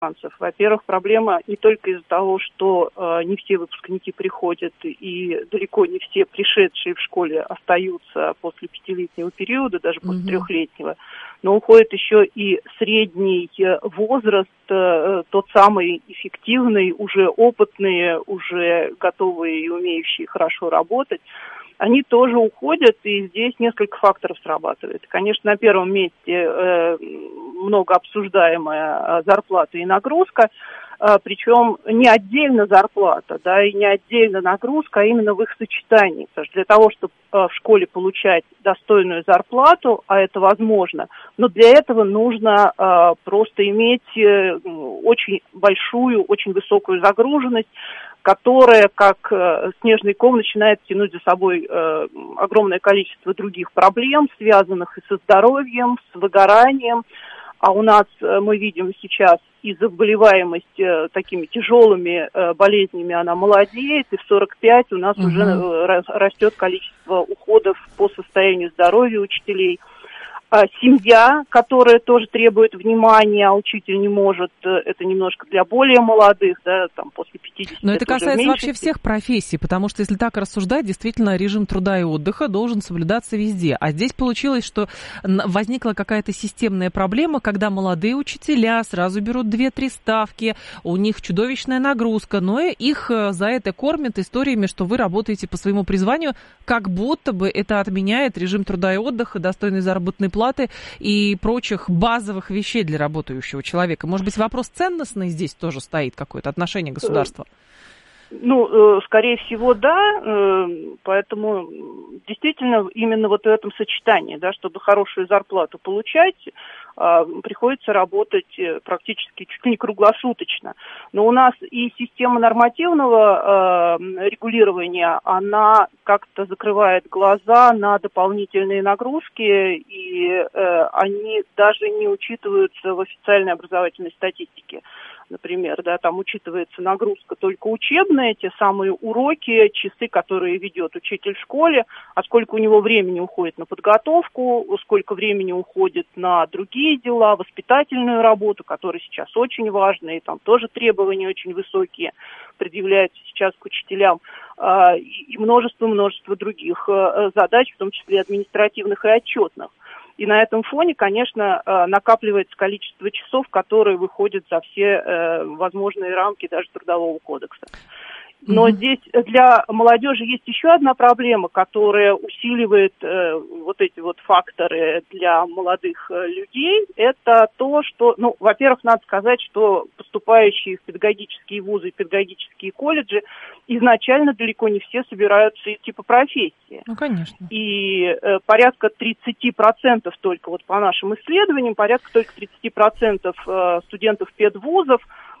нюансов. Во-первых, проблема не только из-за того, что не все выпускники приходят, и далеко не все пришедшие в школе остаются после 5-летнего периода, даже после 3-летнего, но уходит еще и средний возраст, тот самый эффективный, уже опытные, уже готовые и умеющие хорошо работать. Они тоже уходят, и здесь несколько факторов срабатывает. Конечно, на первом месте много обсуждаемая зарплата и нагрузка, причем не отдельно зарплата, да, и не отдельно нагрузка, а именно в их сочетании. Потому что для того, чтобы в школе получать достойную зарплату, а это возможно, но для этого нужно просто иметь очень большую, очень высокую загруженность, которая, как снежный ком, начинает тянуть за собой огромное количество других проблем, связанных и со здоровьем, с выгоранием. А у нас мы видим сейчас и заболеваемость такими тяжелыми болезнями, она молодеет, и в 45 у нас уже растет количество уходов по состоянию здоровья учителей. Семья, которая тоже требует внимания, а учитель не может, это немножко для более молодых, да, там после 50. Но это касается вообще всех профессий, потому что если так рассуждать, действительно режим труда и отдыха должен соблюдаться везде. А здесь получилось, что возникла какая-то системная проблема, когда молодые учителя сразу берут 2-3 ставки, у них чудовищная нагрузка, но их за это кормят историями, что вы работаете по своему призванию, как будто бы это отменяет режим труда и отдыха, достойной заработной платы и прочих базовых вещей для работающего человека. Может быть, вопрос ценностный здесь тоже стоит, какое-то отношение государства? Ну, скорее всего, да, поэтому действительно именно вот в этом сочетании, да, чтобы хорошую зарплату получать, приходится работать практически чуть ли не круглосуточно. Но у нас и система нормативного регулирования, она как-то закрывает глаза на дополнительные нагрузки, и они даже не учитываются в официальной образовательной статистике. Например, да, там учитывается нагрузка только учебная, те самые уроки, часы, которые ведет учитель в школе, а сколько у него времени уходит на подготовку, сколько времени уходит на другие дела, воспитательную работу, которая сейчас очень важна, и там тоже требования очень высокие предъявляются сейчас к учителям, и множество других задач, в том числе административных и отчетных. И на этом фоне, конечно, накапливается количество часов, которые выходят за все возможные рамки даже Трудового кодекса. Но здесь для молодежи есть еще одна проблема, которая усиливает вот эти вот факторы для молодых людей. Это то, что, ну, во-первых, надо сказать, что поступающие в педагогические вузы и педагогические колледжи изначально далеко не все собираются идти по профессии. Ну, конечно. И порядка 30% только, вот по нашим исследованиям, порядка только 30% студентов педвузов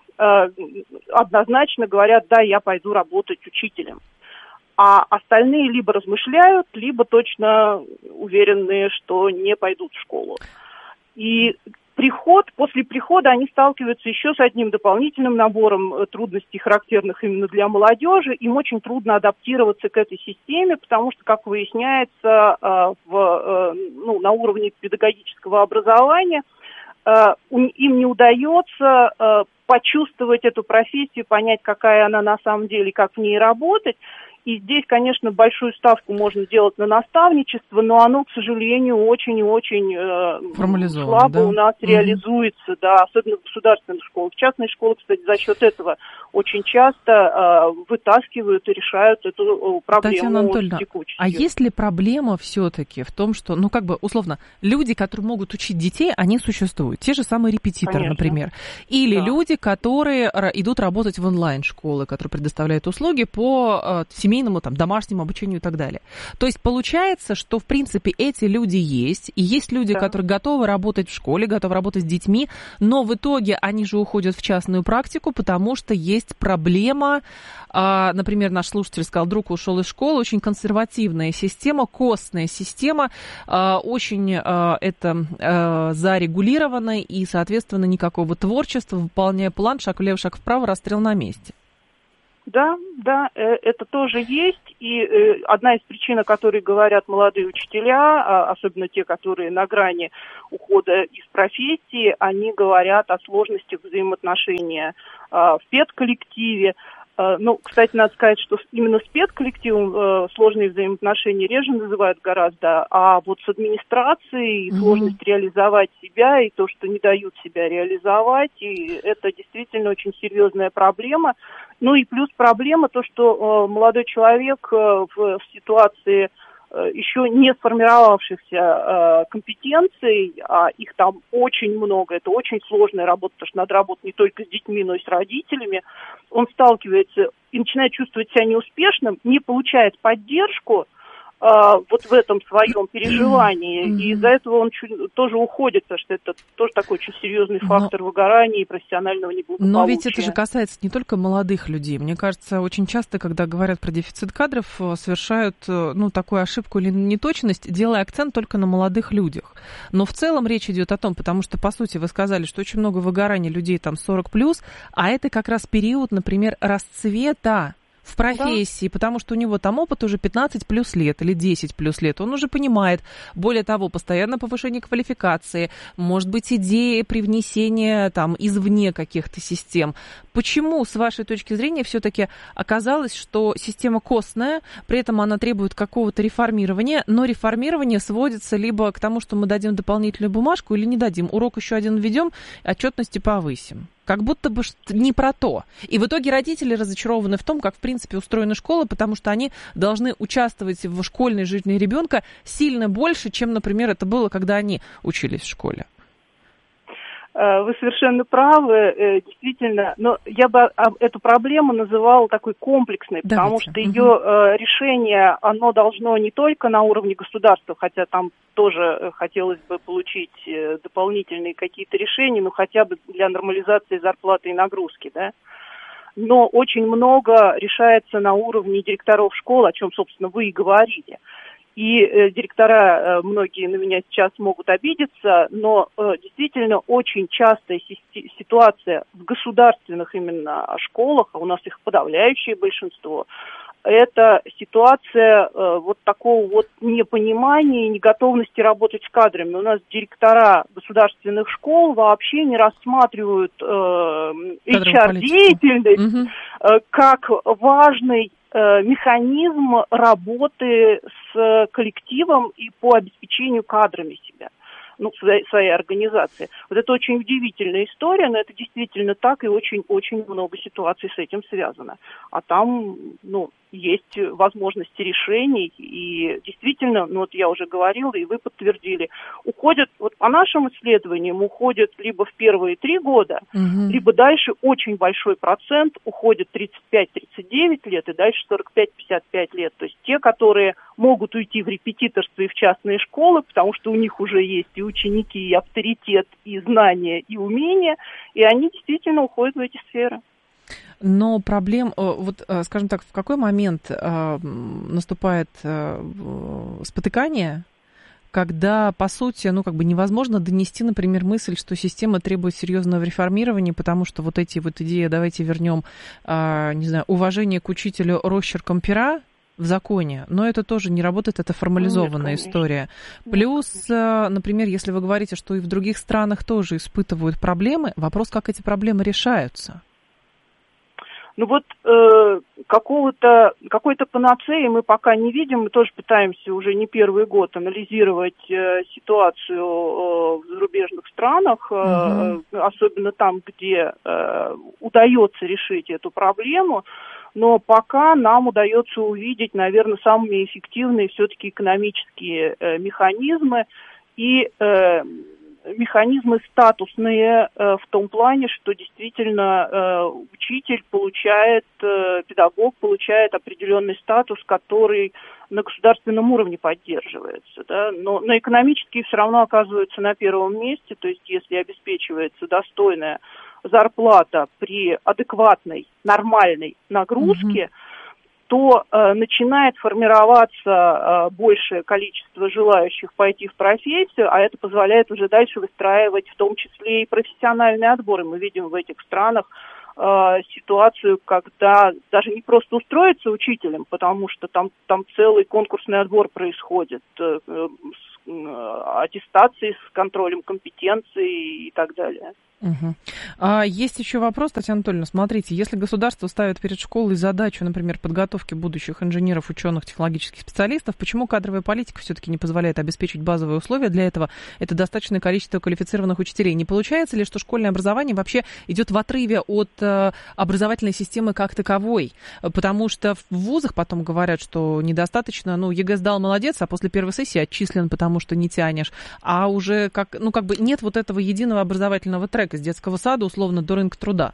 однозначно говорят: да, я пойду работать учителем. А остальные либо размышляют, либо точно уверены, что не пойдут в школу. И после прихода они сталкиваются еще с одним дополнительным набором трудностей, характерных именно для молодежи. Им очень трудно адаптироваться к этой системе, потому что, как выясняется, на уровне педагогического образования им не удается почувствовать эту профессию, понять, какая она на самом деле, как в ней работать. И здесь, конечно, большую ставку можно делать на наставничество, но оно, к сожалению, очень и очень слабо у нас реализуется, да, особенно в государственных школах. Частные школы, кстати, за счет этого очень часто вытаскивают и решают эту проблему. Татьяна Анатольевна, а есть ли проблема все-таки в том, что, условно, люди, которые могут учить детей, они существуют. Те же самые репетиторы, конечно, например. Или люди, которые идут работать в онлайн-школы, которые предоставляют услуги по семейному, домашнему обучению и так далее. То есть получается, что, в принципе, эти люди есть, и есть люди, которые готовы работать в школе, готовы работать с детьми, но в итоге они же уходят в частную практику, потому что есть проблема, например, наш слушатель сказал: друг ушел из школы, очень консервативная система, костная система, очень это зарегулировано, и, соответственно, никакого творчества, выполняя план, шаг влево, шаг вправо, расстрел на месте. Да, да, это тоже есть, и одна из причин, о которой говорят молодые учителя, особенно те, которые на грани ухода из профессии, они говорят о сложностях взаимоотношения в педколлективе. Ну, кстати, надо сказать, что именно с педколлективом сложные взаимоотношения реже называют гораздо, а вот с администрацией сложность реализовать себя и то, что не дают себя реализовать, и это действительно очень серьезная проблема. Ну и плюс проблема то, что молодой человек в ситуации еще не сформировавшихся компетенций, а их там очень много, это очень сложная работа, потому что надо работать не только с детьми, но и с родителями, он сталкивается и начинает чувствовать себя неуспешным, не получает поддержку вот в этом своем переживании, и из-за этого он тоже уходит, потому что это тоже такой очень серьезный фактор выгорания и профессионального неблагополучия. Но ведь это же касается не только молодых людей. Мне кажется, очень часто, когда говорят про дефицит кадров, совершают такую ошибку или неточность, делая акцент только на молодых людях. Но в целом речь идет о том, потому что, по сути, вы сказали, что очень много выгорания людей там 40+, а это как раз период, например, расцвета в профессии, да. Потому что у него там опыт уже 15 плюс лет или 10 плюс лет. Он уже понимает, более того, постоянно повышение квалификации, может быть, идеи привнесения там извне каких-то систем. Почему, с вашей точки зрения, все-таки оказалось, что система костная, при этом она требует какого-то реформирования, но реформирование сводится либо к тому, что мы дадим дополнительную бумажку, или не дадим, урок еще один введем, отчетности повысим? Как будто бы не про то. И в итоге родители разочарованы в том, как, в принципе, устроена школа, потому что они должны участвовать в школьной жизни ребенка сильно больше, чем, например, это было, когда они учились в школе. Вы совершенно правы, действительно, но я бы эту проблему называла такой комплексной, потому что ее решение, оно должно не только на уровне государства, хотя там тоже хотелось бы получить дополнительные какие-то решения, ну хотя бы для нормализации зарплаты и нагрузки, да. Но очень много решается на уровне директоров школ, о чем, собственно, вы и говорили. И директора, многие на меня сейчас могут обидеться, но действительно очень частая ситуация в государственных именно школах, а у нас их подавляющее большинство, это ситуация вот такого вот непонимания и неготовности работать с кадрами. У нас директора государственных школ вообще не рассматривают HR-деятельность как важный механизм работы с коллективом и по обеспечению кадрами себя, своей организации. Вот это очень удивительная история, но это действительно так, и очень-очень много ситуаций с этим связано. А там, есть возможности решений, и действительно, вот я уже говорила, и вы подтвердили, уходят, вот по нашим исследованиям, уходят либо в первые 3 года, либо дальше очень большой процент уходит 35-39 лет, и дальше 45-55 лет. То есть те, которые могут уйти в репетиторство и в частные школы, потому что у них уже есть и ученики, и авторитет, и знания, и умения, и они действительно уходят в эти сферы. Но проблем, скажем так, в какой момент наступает спотыкание, когда, по сути, невозможно донести, например, мысль, что система требует серьезного реформирования, потому что вот эти вот идеи, давайте вернем, уважение к учителю росчерком пера в законе, но это тоже не работает, это формализованная история. Плюс, например, если вы говорите, что и в других странах тоже испытывают проблемы, вопрос, как эти проблемы решаются. Какой-то панацеи мы пока не видим. Мы тоже пытаемся уже не первый год анализировать ситуацию в зарубежных странах, особенно там, где удается решить эту проблему. Но пока нам удается увидеть, наверное, самые эффективные все-таки экономические механизмы и механизмы статусные в том плане, что действительно учитель получает, педагог получает определенный статус, который на государственном уровне поддерживается, да? Но экономические все равно оказываются на первом месте, то есть если обеспечивается достойная зарплата при адекватной, нормальной нагрузке, то начинает формироваться большее количество желающих пойти в профессию, а это позволяет уже дальше выстраивать в том числе и профессиональный отбор. И мы видим в этих странах ситуацию, когда даже не просто устроиться учителем, потому что там целый конкурсный отбор происходит, аттестации с контролем компетенций и так далее. Угу. Есть еще вопрос, Татьяна Анатольевна. Смотрите, если государство ставит перед школой задачу, например, подготовки будущих инженеров, ученых, технологических специалистов, почему кадровая политика все-таки не позволяет обеспечить базовые условия для этого? Это достаточное количество квалифицированных учителей. Не получается ли, что школьное образование вообще идет в отрыве от образовательной системы как таковой? Потому что в вузах потом говорят, что недостаточно, ЕГЭ сдал, молодец, а после первой сессии отчислен, потому что не тянешь. А уже нет вот этого единого образовательного трека с детского сада, условно, до рынка труда.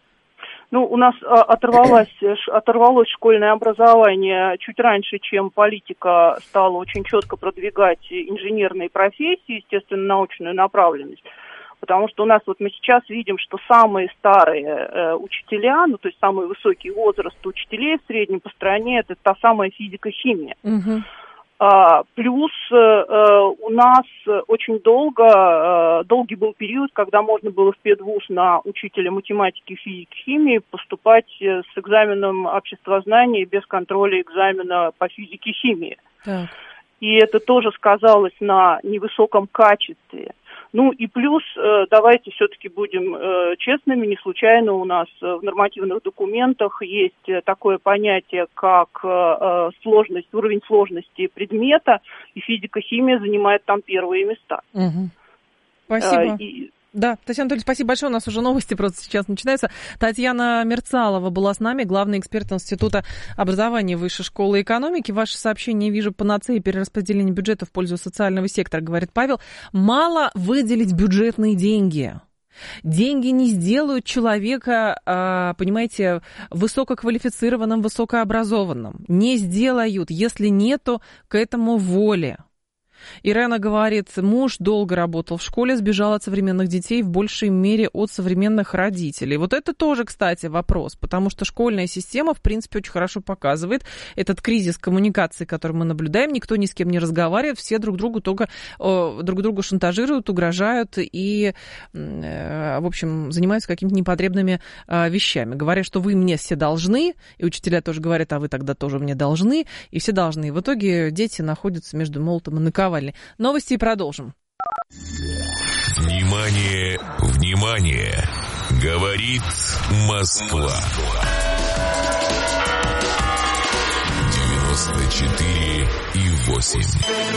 У нас оторвалось школьное образование чуть раньше, чем политика стала очень четко продвигать инженерные профессии, естественно, научную направленность. Потому что мы сейчас видим, что самые старые учителя, то есть самый высокий возраст учителей в среднем по стране, это та самая физика-химия. Угу. Плюс у нас очень долгий был период, когда можно было в педвуз на учителя математики, физики, химии поступать с экзаменом обществознания без контроля экзамена по физике, химии. Так. И это тоже сказалось на невысоком качестве. И плюс, давайте все-таки будем честными, не случайно у нас в нормативных документах есть такое понятие, как уровень сложности предмета, и физика-химия занимает там первые места. Угу. Спасибо. Да, Татьяна Анатольевна, спасибо большое. У нас уже новости просто сейчас начинаются. Татьяна Мерцалова была с нами, главный эксперт Института образования Высшей школы экономики. Ваше сообщение вижу панацеи перераспределения бюджета в пользу социального сектора, говорит Павел. Мало выделить бюджетные деньги. Деньги не сделают человека, понимаете, высококвалифицированным, высокообразованным. Не сделают, если нету к этому воли. Ирена говорит, муж долго работал в школе, сбежал от современных детей в большей мере от современных родителей. Вот это тоже, кстати, вопрос, потому что школьная система, в принципе, очень хорошо показывает этот кризис коммуникации, который мы наблюдаем. Никто ни с кем не разговаривает, все друг другу шантажируют, угрожают и, в общем, занимаются какими-то непотребными вещами. Говорят, что вы мне все должны, и учителя тоже говорят, а вы тогда тоже мне должны, и все должны. И в итоге дети находятся между молотом и наковальней. Новости и продолжим. Внимание, внимание! Говорит Москва. 94,8.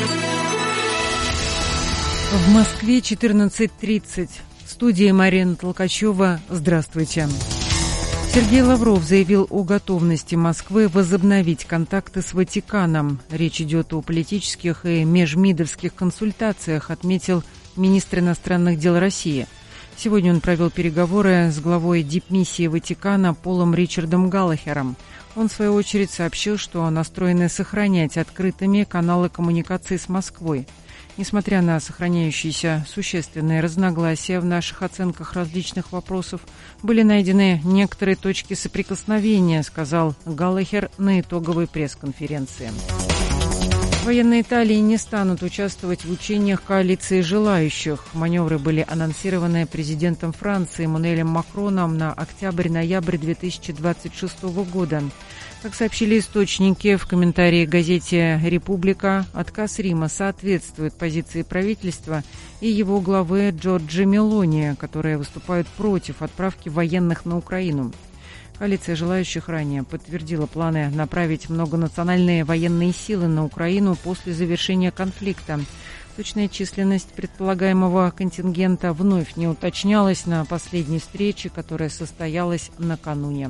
В Москве 14:30. В студии Марина Толкачева. Здравствуйте. Сергей Лавров заявил о готовности Москвы возобновить контакты с Ватиканом. Речь идет о политических и межмидовских консультациях, отметил министр иностранных дел России. Сегодня он провел переговоры с главой дипмиссии Ватикана Полом Ричардом Галлахером. Он, в свою очередь, сообщил, что настроены сохранять открытыми каналы коммуникации с Москвой. Несмотря на сохраняющиеся существенные разногласия в наших оценках различных вопросов, были найдены некоторые точки соприкосновения, сказал Галлахер на итоговой пресс-конференции. Военные Италии не станут участвовать в учениях коалиции желающих. Маневры были анонсированы президентом Франции Эммануэлем Макроном на октябрь-ноябрь 2026 года. Как сообщили источники в комментарии газете «Република», отказ Рима соответствует позиции правительства и его главы Джорджа Мелони, которые выступают против отправки военных на Украину. Коалиция желающих ранее подтвердила планы направить многонациональные военные силы на Украину после завершения конфликта. Точная численность предполагаемого контингента вновь не уточнялась на последней встрече, которая состоялась накануне.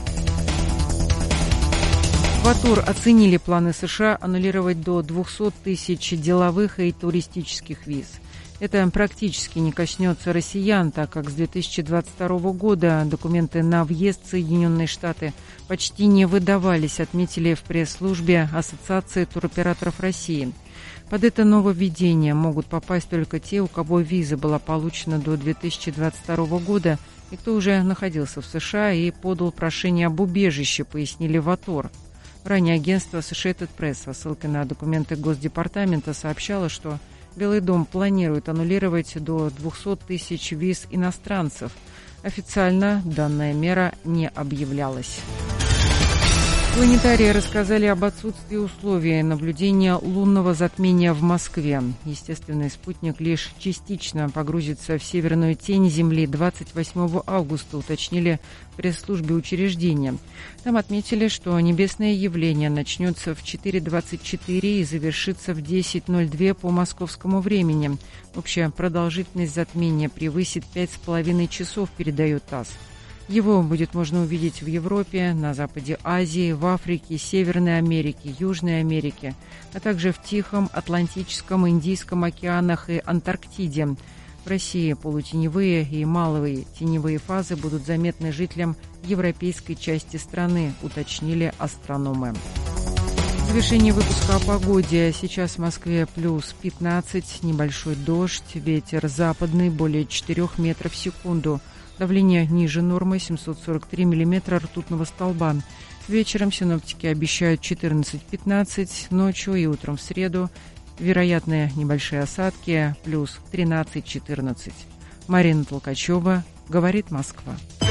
В АТОР оценили планы США аннулировать до 200 тысяч деловых и туристических виз. Это практически не коснется россиян, так как с 2022 года документы на въезд в Соединенные Штаты почти не выдавались, отметили в пресс-службе Ассоциации туроператоров России. Под это нововведение могут попасть только те, у кого виза была получена до 2022 года и кто уже находился в США и подал прошение об убежище, пояснили в АТОР. Ранее агентство Associated Press со ссылкой на документы Госдепартамента сообщало, что Белый дом планирует аннулировать до 200 тысяч виз иностранцев. Официально данная мера не объявлялась. Планетарии рассказали об отсутствии условий наблюдения лунного затмения в Москве. Естественный спутник лишь частично погрузится в северную тень Земли 28 августа, уточнили в пресс-службе учреждения. Там отметили, что небесное явление начнется в 4:24 и завершится в 10:02 по московскому времени. Общая продолжительность затмения превысит 5,5 часов, передает ТАСС. Его будет можно увидеть в Европе, на западе Азии, в Африке, Северной Америке, Южной Америке, а также в Тихом, Атлантическом, Индийском океанах и Антарктиде. В России полутеневые и малые теневые фазы будут заметны жителям европейской части страны, уточнили астрономы. В завершении выпуска о погоде. Сейчас в Москве плюс 15, небольшой дождь, ветер западный более 4 метров в секунду. Давление ниже нормы 743 миллиметра ртутного столба. Вечером синоптики обещают 14-15, ночью и утром в среду вероятные небольшие осадки, плюс 13-14. Марина Толкачева, говорит Москва.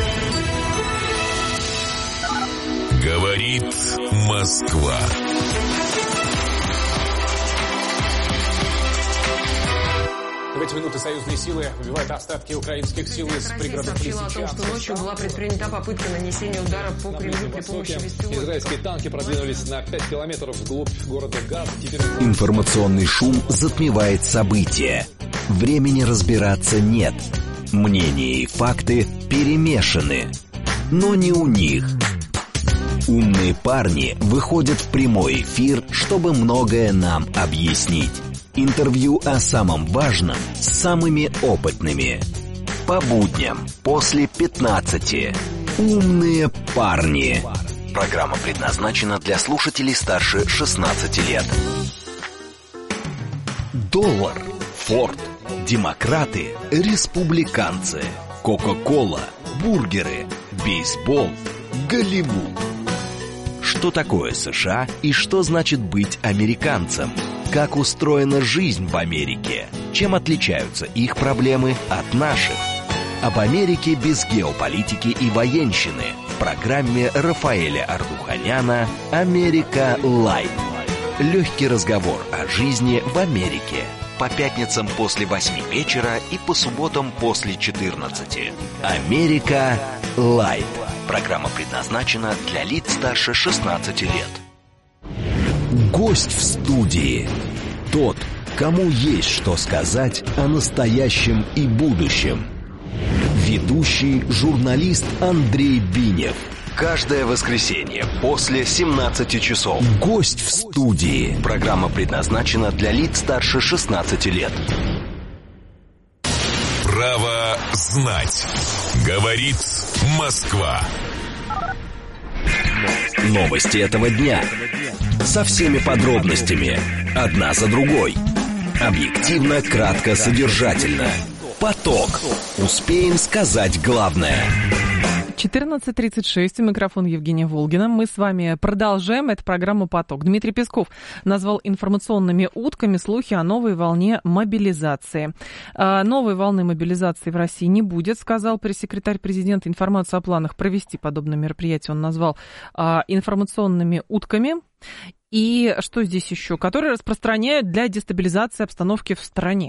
Говорит Москва. В эти минуты союзные силы выбивают остатки украинских сил из пригородов Лисичанска. Сообщила о том, что ночью была предпринята попытка нанесения удара по Кремлю при помощи беспилотников. Израильские танки продвинулись на 5 километров вглубь города Газ. Информационный шум затмевает события. Времени разбираться нет. Мнения и факты перемешаны. Но не у них. Умные парни выходят в прямой эфир, чтобы многое нам объяснить. Интервью о самом важном с самыми опытными. По будням после 15. Умные парни. Программа предназначена для слушателей старше 16 лет. Доллар, Форд, демократы, республиканцы, Кока-кола, бургеры, бейсбол, Голливуд. Что такое США и что значит быть американцем? Как устроена жизнь в Америке? Чем отличаются их проблемы от наших? Об Америке без геополитики и военщины в программе Рафаэля Ардуханяна «Америка Лайт». Легкий разговор о жизни в Америке. По пятницам после 8 вечера и по субботам после 14. «Америка Лайт». Программа предназначена для лиц старше 16 лет. Гость в студии. Тот, кому есть что сказать о настоящем и будущем. Ведущий журналист Андрей Бинев. Каждое воскресенье после 17 часов. Гость в студии. Программа предназначена для лиц старше 16 лет. Право знать. Говорит Москва. Новости этого дня. Со всеми подробностями. Одна за другой. Объективно, кратко, содержательно. Поток. Успеем сказать главное. 14:36, микрофон Евгения Волгина. Мы с вами продолжаем. Это программа «Поток». Дмитрий Песков назвал информационными утками слухи о новой волне мобилизации. Новой волны мобилизации в России не будет, сказал пресс-секретарь президента. Информацию о планах провести подобное мероприятие он назвал информационными утками. И что здесь еще? Которые распространяют для дестабилизации обстановки в стране.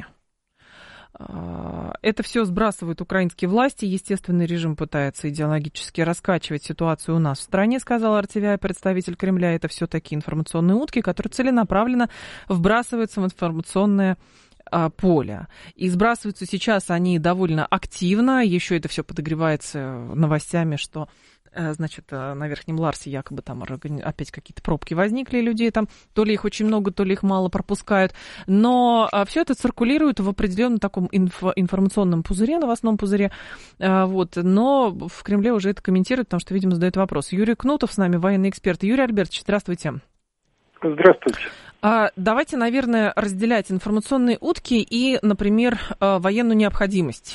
Это все сбрасывают украинские власти. Естественный режим пытается идеологически раскачивать ситуацию у нас в стране, сказал Артевяй, представитель Кремля. Это все такие информационные утки, которые целенаправленно вбрасываются в информационное поле. И сбрасываются сейчас они довольно активно. Еще это все подогревается новостями, что, значит, на Верхнем Ларсе якобы там опять какие-то пробки возникли, людей там то ли их очень много, то ли их мало пропускают. Но все это циркулирует в определенном таком информационном пузыре, новостном пузыре. Вот. Но в Кремле уже это комментируют, потому что, видимо, задают вопрос. Юрий Кнутов с нами, военный эксперт. Юрий Альбертович, здравствуйте. Здравствуйте. Давайте, наверное, разделять информационные утки и, например, военную необходимость.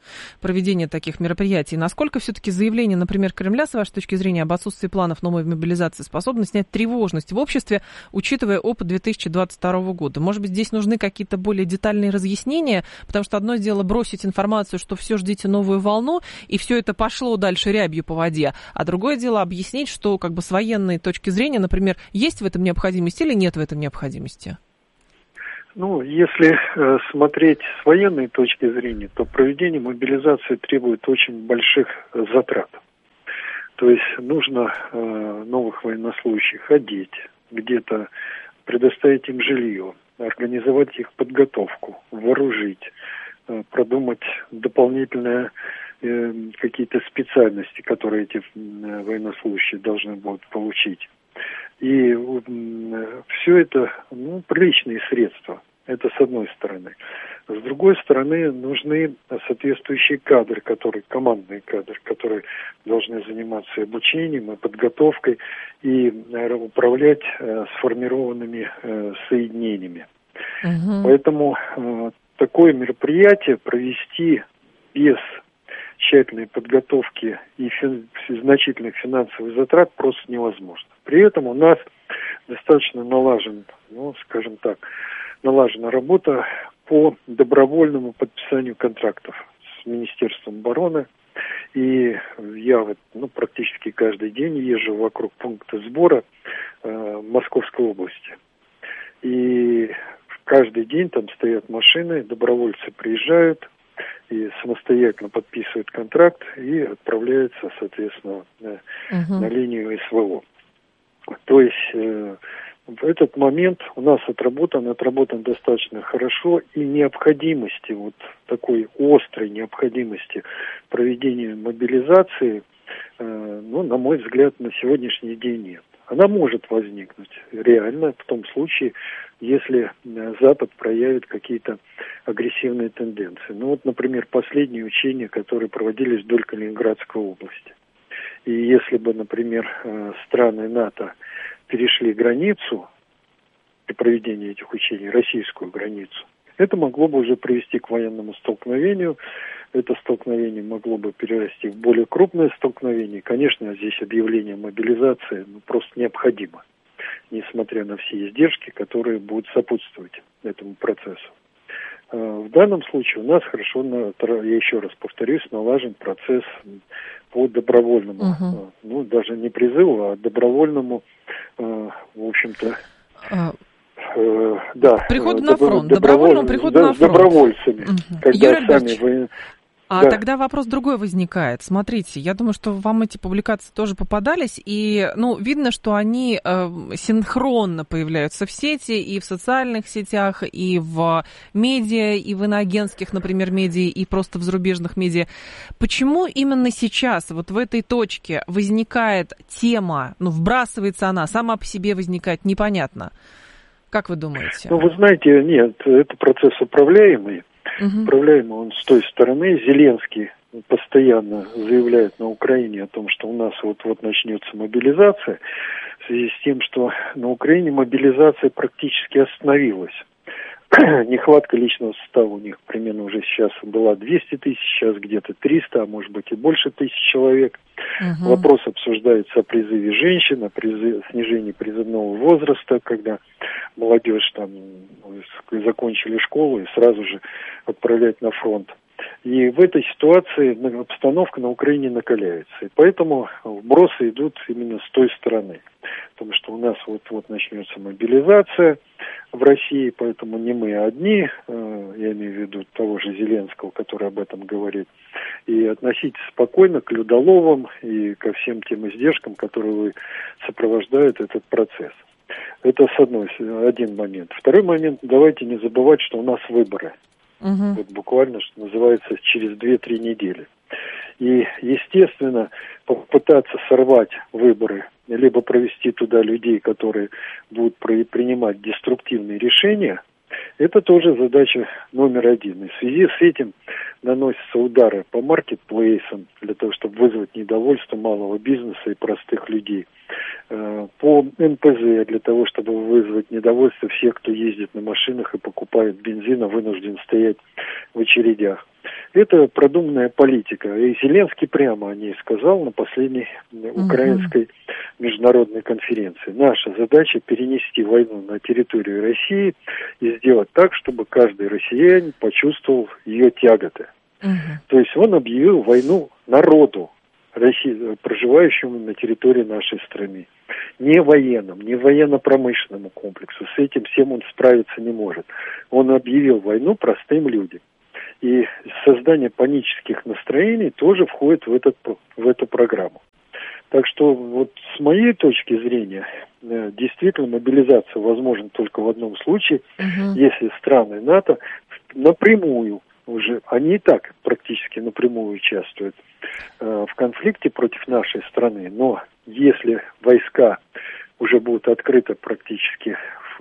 проведения таких мероприятий. Насколько все-таки заявление, например, Кремля, с вашей точки зрения, об отсутствии планов новой мобилизации способно снять тревожность в обществе, учитывая опыт 2022 года? Может быть, здесь нужны какие-то более детальные разъяснения, потому что одно дело бросить информацию, что все, ждите новую волну, и все это пошло дальше рябью по воде, а другое дело объяснить, что как бы с военной точки зрения, например, есть в этом необходимость или нет в этом необходимости? Ну, если смотреть с военной точки зрения, то проведение мобилизации требует очень больших затрат. То есть нужно новых военнослужащих одеть, где-то предоставить им жилье, организовать их подготовку, вооружить, продумать дополнительные какие-то специальности, которые эти военнослужащие должны будут получить. И все это приличные средства. Это с одной стороны. С другой стороны, нужны соответствующие кадры, командные кадры, которые должны заниматься обучением и подготовкой и управлять сформированными соединениями. Поэтому такое мероприятие провести без тщательной подготовки и значительных финансовых затрат просто невозможно. При этом у нас достаточно налажена работа по добровольному подписанию контрактов с Министерством обороны. И я практически каждый день езжу вокруг пункта сбора Московской области. И каждый день там стоят машины, добровольцы приезжают и самостоятельно подписывают контракт и отправляются, соответственно, на линию СВО. То есть в этот момент у нас отработан достаточно хорошо, и необходимости, такой острой необходимости проведения мобилизации, на мой взгляд, на сегодняшний день нет. Она может возникнуть реально в том случае, если Запад проявит какие-то агрессивные тенденции. Например, последние учения, которые проводились вдоль Калининградской области. И если бы, например, страны НАТО перешли границу при проведении этих учений, российскую границу, это могло бы уже привести к военному столкновению. Это столкновение могло бы перерасти в более крупное столкновение. Конечно, здесь объявление мобилизации просто необходимо, несмотря на все издержки, которые будут сопутствовать этому процессу. В данном случае у нас хорошо, я еще раз повторюсь, налажен процесс по добровольному, даже не призыву, а добровольному, в общем-то, приходу на фронт, добровольному приходу на фронт. С добровольцами, когда сами Тогда вопрос другой возникает. Смотрите, я думаю, что вам эти публикации тоже попадались, и, видно, что они синхронно появляются в сети, и в социальных сетях, и в медиа, и в иноагентских, например, медиа, и просто в зарубежных медиа. Почему именно сейчас, в этой точке, возникает тема, вбрасывается она, сама по себе возникает, непонятно? Как вы думаете? Вы знаете, нет, это процесс управляемый. Управляемый он с той стороны. Зеленский постоянно заявляет на Украине о том, что у нас вот-вот начнется мобилизация, в связи с тем, что на Украине мобилизация практически остановилась. Нехватка личного состава у них примерно уже сейчас была 200 тысяч, сейчас где-то 300, а может быть и больше тысяч человек. Вопрос обсуждается о призыве женщин, о снижении призывного возраста, когда молодежь закончили школу и сразу же отправлять на фронт. И в этой ситуации обстановка на Украине накаляется. И поэтому вбросы идут именно с той стороны. Потому что у нас вот-вот начнется мобилизация в России, поэтому не мы одни, я имею в виду того же Зеленского, который об этом говорит. И относитесь спокойно к людоловам и ко всем тем издержкам, которые сопровождают этот процесс. Это один момент. Второй момент, давайте не забывать, что у нас выборы. Буквально, что называется, через 2-3 недели. И, естественно, попытаться сорвать выборы, либо провести туда людей, которые будут принимать деструктивные решения Это тоже задача номер один. И в связи с этим наносятся удары по маркетплейсам, для того, чтобы вызвать недовольство малого бизнеса и простых людей. По НПЗ, для того, чтобы вызвать недовольство всех, кто ездит на машинах и покупает бензин, а вынужден стоять в очередях. Это продуманная политика. И Зеленский прямо о ней сказал на последней украинской международной конференции. Наша задача перенести войну на территорию России и сделать так, чтобы каждый россиянин почувствовал ее тяготы. То есть он объявил войну народу, проживающему на территории нашей страны. Не военным, не военно-промышленному комплексу. С этим всем он справиться не может. Он объявил войну простым людям. И создание панических настроений тоже входит в эту программу. Так что вот с моей точки зрения, действительно мобилизация возможна только в одном случае, если страны НАТО напрямую уже, они и так практически напрямую участвуют в конфликте против нашей страны, но если войска уже будут открыто практически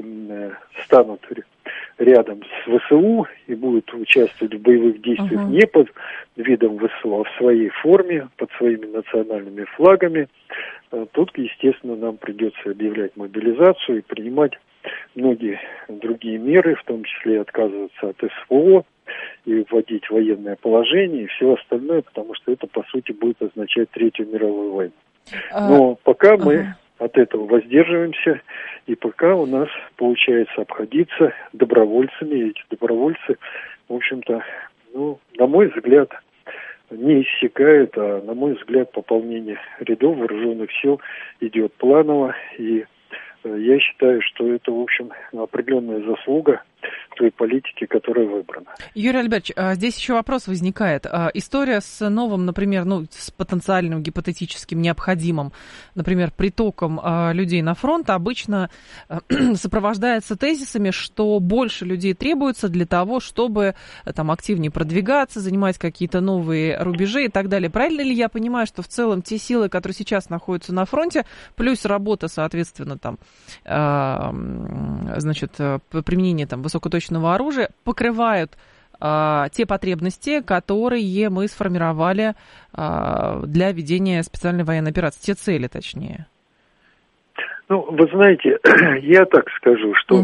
станут рядом с ВСУ и будут участвовать в боевых действиях не под видом ВСУ, а в своей форме, под своими национальными флагами, тут, естественно, нам придется объявлять мобилизацию и принимать многие другие меры, в том числе отказываться от СВО и вводить военное положение и все остальное, потому что это, по сути, будет означать Третью мировую войну. Но пока мы от этого воздерживаемся, и пока у нас получается обходиться добровольцами, и эти добровольцы, в общем-то, на мой взгляд, не иссякают, а, на мой взгляд, пополнение рядов вооруженных сил идет планово, и я считаю, что это, в общем, определенная заслуга той политики, которая выбрана. Юрий Альбертович, здесь еще вопрос возникает. История с новым, например, с потенциальным гипотетическим необходимым, например, притоком людей на фронт обычно сопровождается тезисами, что больше людей требуется для того, чтобы там активнее продвигаться, занимать какие-то новые рубежи и так далее. Правильно ли я понимаю, что в целом те силы, которые сейчас находятся на фронте, плюс работа, соответственно, там, значит, применение там высокоточного оружия, покрывают те потребности, которые мы сформировали для ведения специальной военной операции, те цели, точнее? Вы знаете, я так скажу, что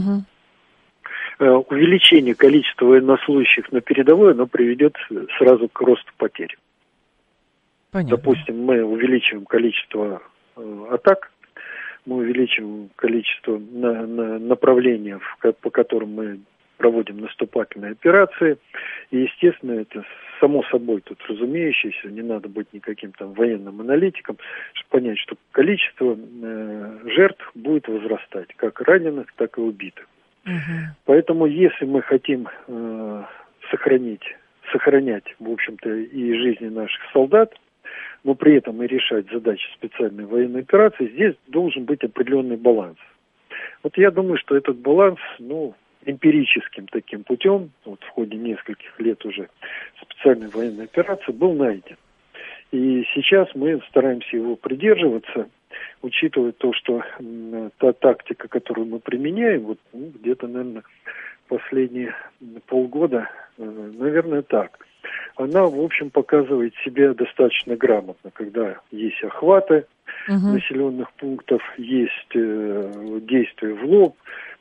увеличение количества военнослужащих на передовой, оно приведет сразу к росту потерь. Понятно. Допустим, мы увеличиваем количество атак, мы увеличим количество направлений, по которым мы проводим наступательные операции. И, естественно, это само собой тут разумеющееся, не надо быть никаким там военным аналитиком, чтобы понять, что количество жертв будет возрастать, как раненых, так и убитых. Поэтому, если мы хотим сохранять, в общем-то, и жизни наших солдат, но при этом и решать задачи специальной военной операции, здесь должен быть определенный баланс. Вот я думаю, что этот баланс, эмпирическим таким путем, в ходе нескольких лет уже специальной военной операции был найден. И сейчас мы стараемся его придерживаться, учитывая то, что та тактика, которую мы применяем, где-то, наверное, последние полгода, наверное, так, она, в общем, показывает себя достаточно грамотно, когда есть охваты населенных пунктов, есть действия в лоб,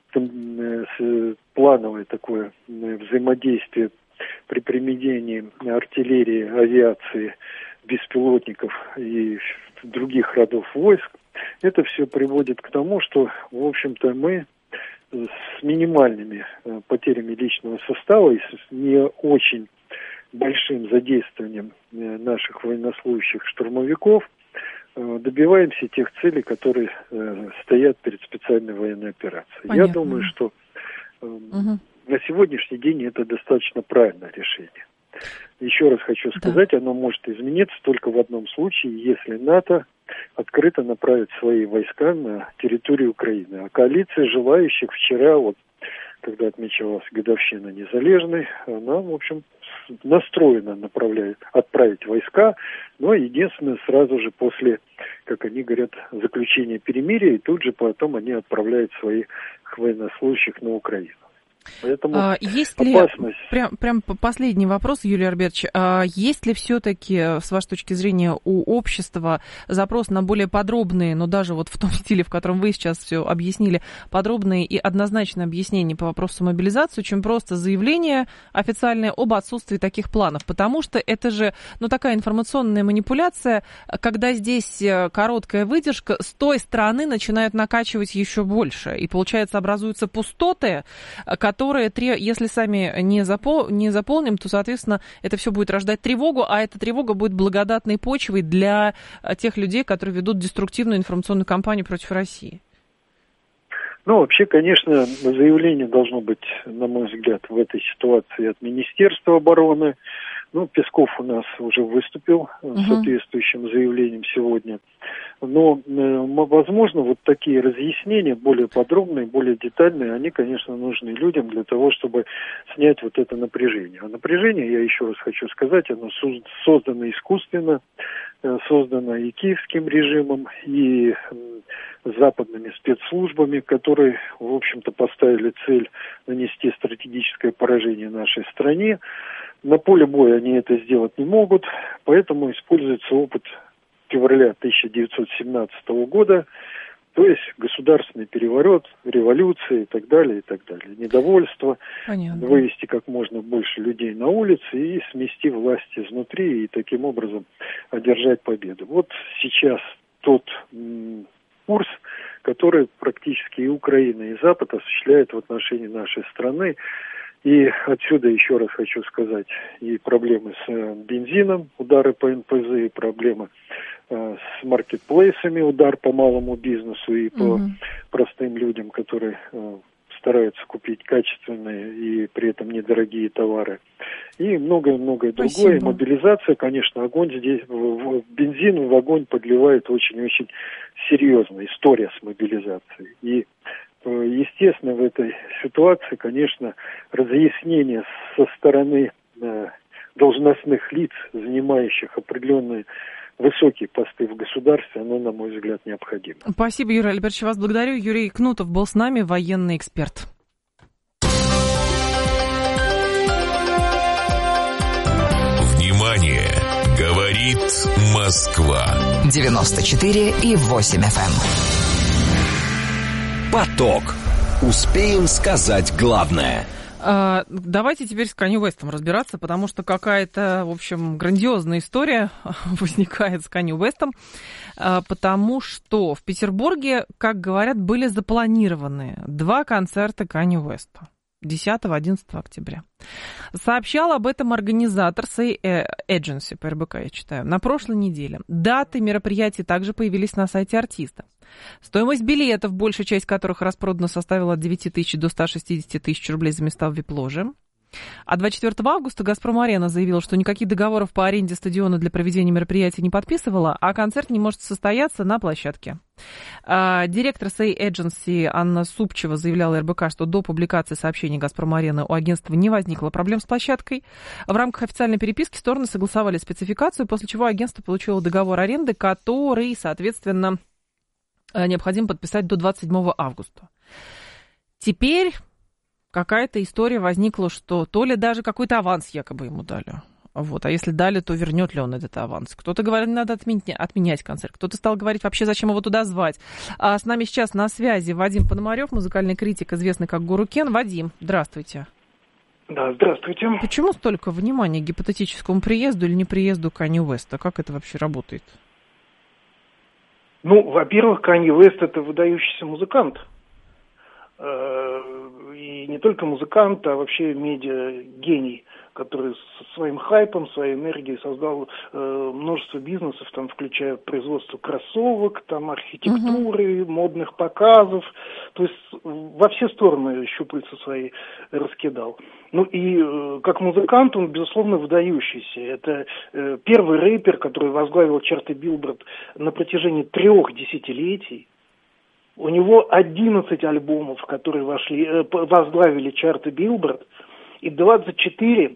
плановое такое взаимодействие при применении артиллерии, авиации, беспилотников и других родов войск. Это все приводит к тому, что, в общем-то, мы с минимальными потерями личного состава и с не очень большим задействованием наших военнослужащих штурмовиков добиваемся тех целей, которые стоят перед специальной военной операцией. Понятно. Я думаю, что на сегодняшний день это достаточно правильное решение. Еще раз хочу сказать, оно может измениться только в одном случае, если НАТО открыто направит свои войска на территорию Украины. А коалиция желающих вчера, когда отмечалась годовщина Незалежной, она, в общем, настроена отправить войска, но единственное, сразу же после, как они говорят, заключения перемирия, и тут же потом они отправляют своих военнослужащих на Украину. Поэтому есть опасность... ли, прям последний вопрос, Юрий Альбертович, есть ли все-таки, с вашей точки зрения, у общества запрос на более подробные, но даже вот в том стиле, в котором вы сейчас все объяснили, подробные и однозначные объяснения по вопросу мобилизации, чем просто заявление официальное об отсутствии таких планов? Потому что это же, такая информационная манипуляция, когда здесь короткая выдержка, с той стороны начинают накачивать еще больше, и, получается, образуются пустоты, которые, если сами не заполним, то, соответственно, это все будет рождать тревогу, а эта тревога будет благодатной почвой для тех людей, которые ведут деструктивную информационную кампанию против России. Вообще, конечно, заявление должно быть, на мой взгляд, в этой ситуации от Министерства обороны. Песков у нас уже выступил с соответствующим заявлением сегодня. Но, возможно, вот такие разъяснения, более подробные, более детальные, они, конечно, нужны людям для того, чтобы снять вот это напряжение. А напряжение, я еще раз хочу сказать, оно создано искусственно, создано и киевским режимом, и западными спецслужбами, которые, в общем-то, поставили цель нанести стратегическое поражение нашей стране. На поле боя они это сделать не могут, поэтому используется опыт февраля 1917 года, то есть государственный переворот, революция и так далее, недовольство, понятно, вывести как можно больше людей на улицы и смести власть изнутри и таким образом одержать победу. Вот сейчас тот курс, который практически и Украина, и Запад осуществляют в отношении нашей страны. И отсюда еще раз хочу сказать, и проблемы с бензином, удары по НПЗ, и проблемы с маркетплейсами, удар по малому бизнесу и по простым людям, которые стараются купить качественные и при этом недорогие товары. И многое-многое другое. Мобилизация, конечно, огонь здесь, бензин в огонь подливает очень-очень серьезно. История с мобилизацией. И естественно, в этой ситуации, конечно, разъяснение со стороны должностных лиц, занимающих определенные высокие посты в государстве, оно, на мой взгляд, необходимо. Спасибо, Юрий Альбертович, вас благодарю. Юрий Кнутов был с нами, военный эксперт. Внимание! Говорит Москва. 94,8 FM. Поток. Успеем сказать главное. Давайте теперь с Канье Уэстом разбираться, потому что какая-то, в общем, грандиозная история возникает с Канье Уэстом, потому что в Петербурге, как говорят, были запланированы 2 концерта Канье Уэста 10-11 октября. Сообщал об этом организатор Say Agency, по РБК я читаю, на прошлой неделе. Даты мероприятий также появились на сайте артиста. Стоимость билетов, большая часть которых распродана, составила от 9 тысяч до 160 тысяч рублей за места в вип-ложе. А 24 августа «Газпром-арена» заявила, что никаких договоров по аренде стадиона для проведения мероприятия не подписывала, а концерт не может состояться на площадке. Директор Say Agency Анна Супчева заявляла РБК, что до публикации сообщений «Газпром-арены» у агентства не возникло проблем с площадкой. В рамках официальной переписки стороны согласовали спецификацию, после чего агентство получило договор аренды, который, соответственно, необходимо подписать до 27 августа. Теперь какая-то история возникла, что то ли даже какой-то аванс якобы ему дали. Вот. А если дали, то вернет ли он этот аванс? Кто-то говорит, надо отменять концерт. Кто-то стал говорить, вообще зачем его туда звать. А с нами сейчас на связи Вадим Пономарев, музыкальный критик, известный как Гуру Кен. Вадим, здравствуйте. Да, здравствуйте. Почему столько внимания к гипотетическому приезду или неприезду Канье Уэста? Как это вообще работает? Во-первых, Канье Уэст — это выдающийся музыкант. И не только музыкант, а вообще медиа-гений, который со своим хайпом, своей энергией создал множество бизнесов, включая производство кроссовок, архитектуры, модных показов. То есть во все стороны щупальца свои раскидал. И как музыкант он, безусловно, выдающийся. Это первый рэпер, который возглавил чарты Билборд на протяжении 3 десятилетий. У него 11 альбомов, которые возглавили чарты Билборд, и 24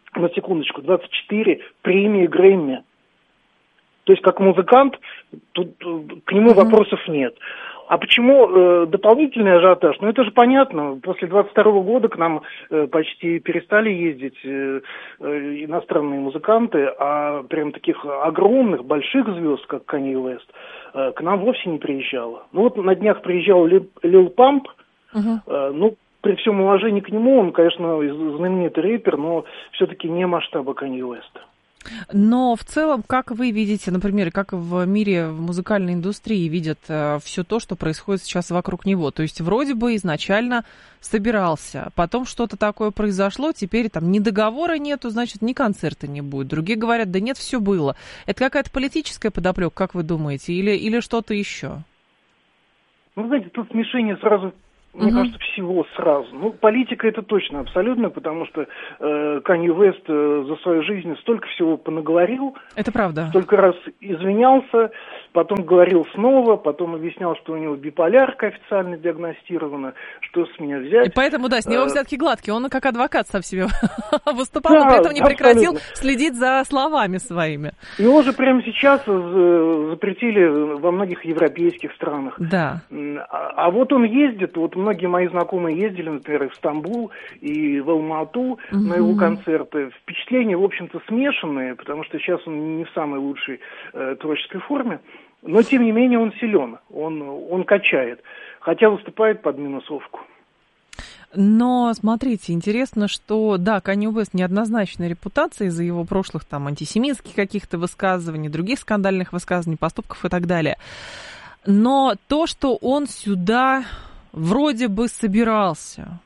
премии Грэмми. То есть, как музыкант, тут к нему вопросов нет. А почему дополнительный ажиотаж? Ну, это же понятно. После 22 года к нам почти перестали ездить иностранные музыканты, а прям таких огромных, больших звезд, как Канье Уэст, к нам вовсе не приезжало. Ну, вот на днях приезжал Лил Памп, ну, при всем уважении к нему, он, конечно, знаменитый рэпер, но все-таки не масштаба Канье Уэста. Но в целом, как вы видите, например, как в мире в музыкальной индустрии видят все то, что происходит сейчас вокруг него? То есть вроде бы изначально собирался, потом что-то такое произошло, теперь там ни договора нету, значит, ни концерта не будет. Другие говорят, да нет, все было. Это какая-то политическая подоплека, как вы думаете, или что-то еще? Ну, знаете, тут смешение сразу... Мне кажется, всего сразу. Ну, политика это точно, абсолютно, потому что Канье Уэст за свою жизнь столько всего понаговорил. Это правда. Столько раз извинялся, потом говорил снова, потом объяснял, что у него биполярка официально диагностирована, что с меня взять. И поэтому, да, с него взятки гладкие. Он как адвокат сам себе выступал, но при этом не прекратил следить за словами своими. Его же прямо сейчас запретили во многих европейских странах. Да. А вот он ездит, вот многие мои знакомые ездили, например, в Стамбул и в Алмату на его концерты. Впечатления, в общем-то, смешанные, потому что сейчас он не в самой лучшей творческой форме. Но, тем не менее, он силен, он качает, хотя выступает под минусовку. Но, смотрите, интересно, что, да, Канье Уэст неоднозначная репутация из-за его прошлых там антисемитских каких-то высказываний, других скандальных высказываний, поступков и так далее. Но то, что он сюда вроде бы собирался,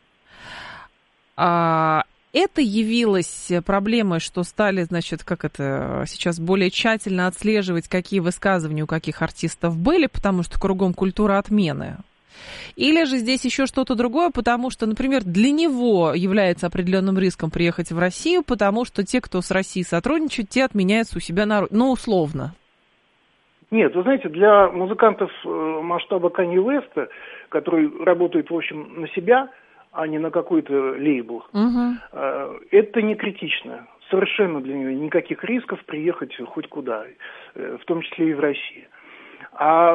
это явилось проблемой, что стали, значит, как это сейчас более тщательно отслеживать, какие высказывания у каких артистов были, потому что кругом культура отмены. Или же здесь еще что-то другое, потому что, например, для него является определенным риском приехать в Россию, потому что те, кто с Россией сотрудничают, те отменяются у себя на родине, ну, условно. Нет, вы знаете, для музыкантов масштаба Канье Уэста, который работает, в общем, на себя, а не на какой-то лейбл, это не критично. Совершенно для него никаких рисков приехать хоть куда, в том числе и в Россию. А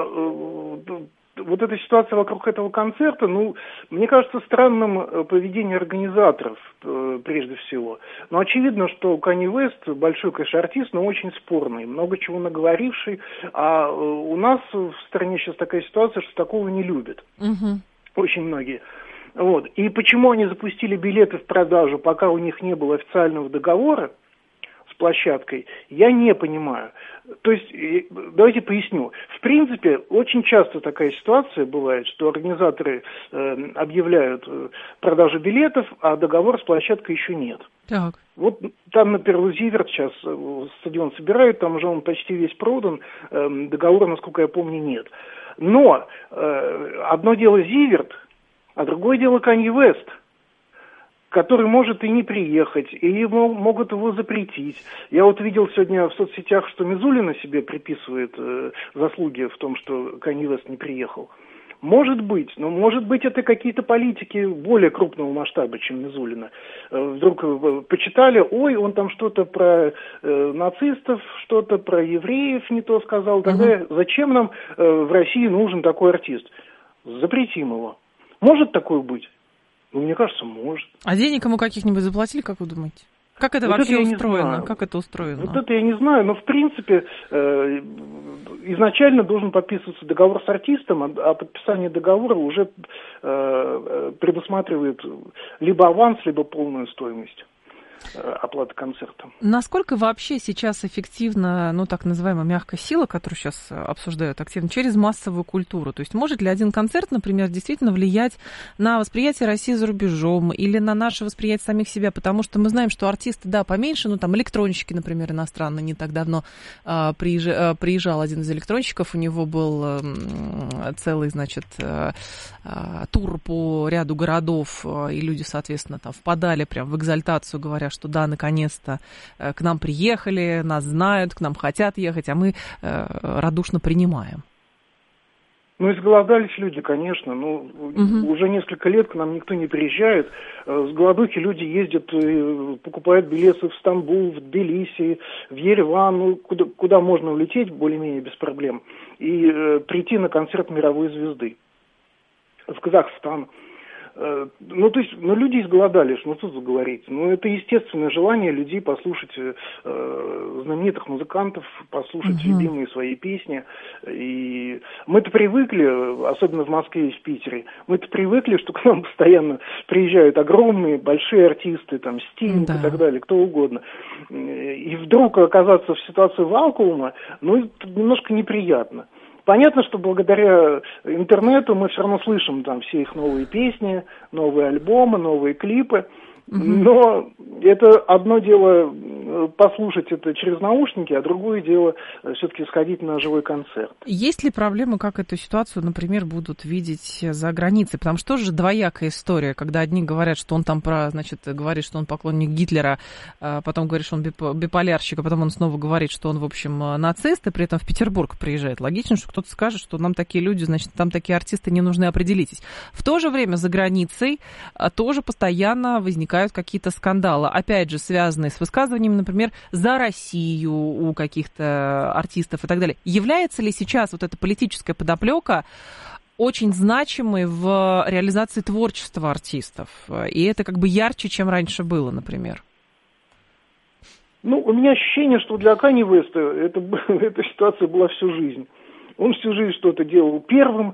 вот эта ситуация вокруг этого концерта, ну, мне кажется, странным поведение организаторов, прежде всего. Но очевидно, что Канье Уэст большой, конечно, артист, но очень спорный, много чего наговоривший. А у нас в стране сейчас такая ситуация, что такого не любят. Очень многие. Вот. И почему они запустили билеты в продажу, пока у них не было официального договора с площадкой, я не понимаю. То есть, давайте поясню. В принципе, очень часто такая ситуация бывает, что организаторы объявляют продажу билетов, а договор с площадкой еще нет. Так. Вот там, например, Зиверт сейчас стадион собирает, там уже он почти весь продан, договора, насколько я помню, нет. Но одно дело Зиверт, а другое дело Канье Уэст, который может и не приехать, и могут его запретить. Я вот видел сегодня в соцсетях, что Мизулина себе приписывает заслуги в том, что Канье Уэст не приехал. Может быть, но может быть это какие-то политики более крупного масштаба, чем Мизулина. Вдруг почитали, ой, он там что-то про нацистов, что-то про евреев не то сказал. Тогда зачем нам в России нужен такой артист? Запретим его. Может такое быть? Ну, мне кажется, может. А денег ему каких-нибудь заплатили, как вы думаете? Как это вот вообще это устроено? Как это устроено? Вот это я не знаю, но в принципе изначально должен подписываться договор с артистом, а подписание договора уже предусматривает либо аванс, либо полную стоимость оплаты концерта. Насколько вообще сейчас эффективна, ну, так называемая мягкая сила, которую сейчас обсуждают активно, через массовую культуру? То есть может ли один концерт, например, действительно влиять на восприятие России за рубежом или на наше восприятие самих себя? Потому что мы знаем, что артисты, да, поменьше, ну, там, электронщики, например, иностранные, не так давно приезжал один из электронщиков, у него был целый, значит, тур по ряду городов, и люди, соответственно, там впадали прям в экзальтацию, говоря, что да, наконец-то к нам приехали, нас знают, к нам хотят ехать, а мы радушно принимаем. Ну, изголодались люди, конечно. Ну, уже несколько лет к нам никто не приезжает. С голодухи люди ездят, покупают билеты в Стамбул, в Тбилиси, в Ереван, ну, куда можно улететь более-менее без проблем, и прийти на концерт мировой звезды. в Казахстан. То есть, люди изголодались, тут заговорить. Это естественное желание людей послушать знаменитых музыкантов, послушать любимые свои песни. И мы-то привыкли, особенно в Москве и в Питере, мы-то привыкли, что к нам постоянно приезжают огромные, большие артисты, там, Стинг и так далее, кто угодно. И вдруг оказаться в ситуации вакуума, это немножко неприятно. Понятно, что благодаря интернету мы все равно слышим там все их новые песни, новые альбомы, новые клипы. Но это одно дело послушать это через наушники, а другое дело все-таки сходить на живой концерт. Есть ли проблемы, как эту ситуацию, например, будут видеть за границей? Потому что тоже двоякая история, когда одни говорят, что он там говорит, что он поклонник Гитлера, потом говорит, что он биполярщик, а потом он снова говорит, что он, в общем, нацист, и при этом в Петербург приезжает. Логично, что кто-то скажет, что нам такие люди, значит, там такие артисты не нужны, определитесь. В то же время за границей тоже постоянно возникают какие-то скандалы, опять же, связанные с высказываниями, например, за Россию у каких-то артистов и так далее. Является ли сейчас вот эта политическая подоплека очень значимой в реализации творчества артистов? И это как бы ярче, чем раньше было, например? У меня ощущение, что для Канье Уэста эта ситуация была всю жизнь. Он всю жизнь что-то делал первым,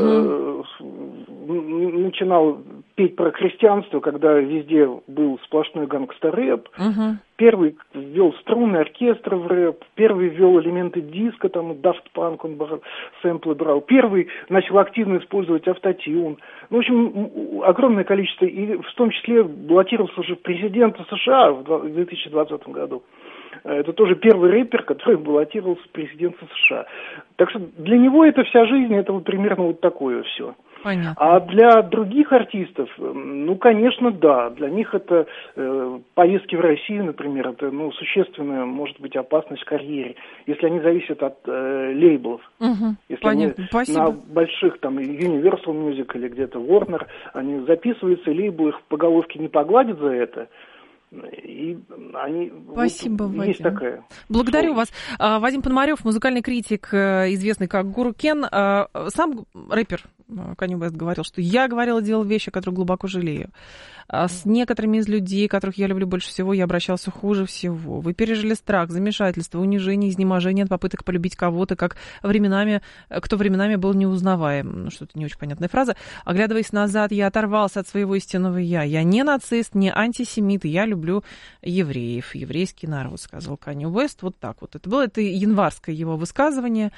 начинал петь про христианство, когда везде был сплошной гангстер-рэп. Первый ввел струнный оркестр в рэп, первый ввел элементы диска, там Daft Punk, он сэмплы брал. Первый начал активно использовать автотюн. В общем, огромное количество, и в том числе баллотировался уже в президенты США в 2020 году. Это тоже первый рэпер, который баллотировался в президенты США. Так что для него это вся жизнь, это примерно вот такое все. Понятно. А для других артистов, конечно, да. Для них это поездки в Россию, например, это существенная, может быть, опасность в карьере, если они зависят от лейблов. Если Понятно. они Спасибо. на больших, там, Universal Music или где-то Warner, они записываются, лейблы их по головке не погладят за это. И они... Спасибо, Вадим. Есть такая. Благодарю вас. Вадим Пономарев, музыкальный критик, известный как Гуру Кен. Сам рэпер Канье Уэст говорил, что я говорил и делал вещи, которые глубоко жалею. С некоторыми из людей, которых я люблю больше всего, я обращался хуже всего. Вы пережили страх, замешательство, унижение, изнеможение от попыток полюбить кого-то, кто временами был неузнаваем. Что-то не очень понятная фраза. Оглядываясь назад, я оторвался от своего истинного я. Я не нацист, не антисемит, и я люблю евреев, еврейский народ, сказал Канье Уэст. Вот так вот. Это январское его высказывание.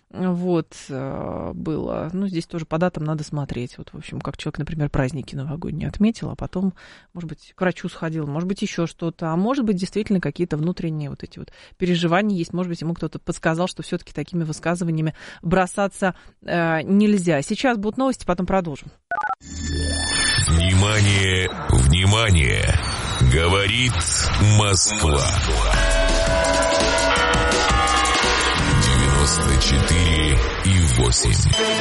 Было. Здесь тоже по датам надо смотреть. В общем, как человек, например, праздники новогодние отметил, а потом, может быть, к врачу сходил, может быть, еще что-то, а может быть, действительно какие-то внутренние эти переживания есть. Может быть, ему кто-то подсказал, что все-таки такими высказываниями бросаться нельзя. Сейчас будут новости, потом продолжим. Внимание, внимание! Говорит Москва. 94,8.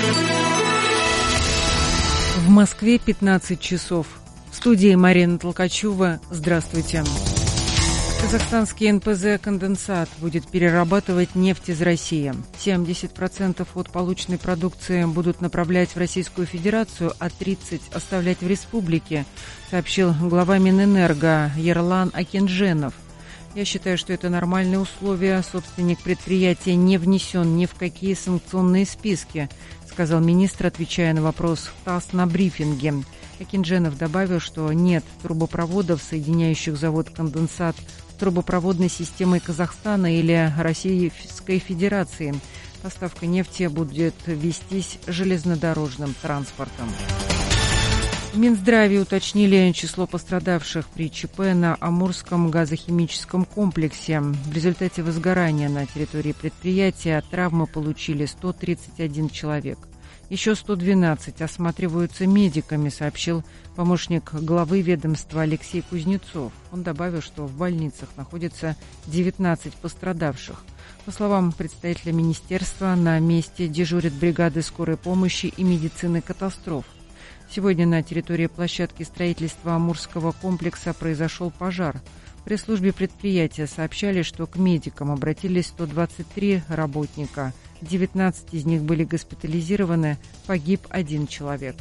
В Москве 15 часов. В студии Марина Толкачева. Здравствуйте. Казахстанский НПЗ «Конденсат» будет перерабатывать нефть из России. 70% от полученной продукции будут направлять в Российскую Федерацию, а 30% оставлять в республике, сообщил глава Минэнерго Ерлан Акинженов. Я считаю, что это нормальные условия. Собственник предприятия не внесен ни в какие санкционные списки, сказал министр, отвечая на вопрос ТАСС на брифинге. Акинженов добавил, что нет трубопроводов, соединяющих завод «Конденсат» с трубопроводной системой Казахстана или Российской Федерации. Поставка нефти будет вестись железнодорожным транспортом. В Минздраве уточнили число пострадавших при ЧП на Амурском газохимическом комплексе. В результате возгорания на территории предприятия травмы получили 131 человек. Еще 112 осматриваются медиками, сообщил помощник главы ведомства Алексей Кузнецов. Он добавил, что в больницах находится 19 пострадавших. По словам представителя министерства, на месте дежурят бригады скорой помощи и медицины катастроф. Сегодня на территории площадки строительства Амурского комплекса произошел пожар. В пресс-службе предприятия сообщали, что к медикам обратились 123 работника. 19 из них были госпитализированы, погиб 1 человек.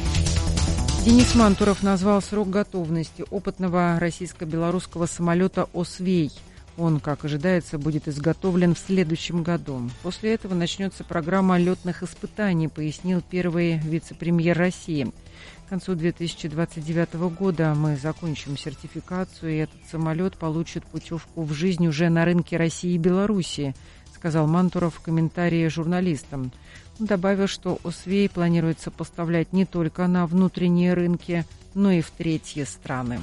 Денис Мантуров назвал срок готовности опытного российско-белорусского самолета «Освей». Он, как ожидается, будет изготовлен в следующем году. После этого начнется программа летных испытаний, пояснил первый вице-премьер России. К концу 2029 года мы закончим сертификацию, и этот самолет получит путевку в жизнь уже на рынке России и Белоруссии, сказал Мантуров в комментарии журналистам. Он добавил, что «Освей» планируется поставлять не только на внутренние рынки, но и в третьи страны.